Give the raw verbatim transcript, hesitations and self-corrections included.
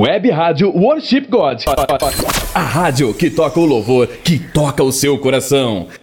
Web Rádio Worship God. A rádio que toca o louvor, que toca o seu coração.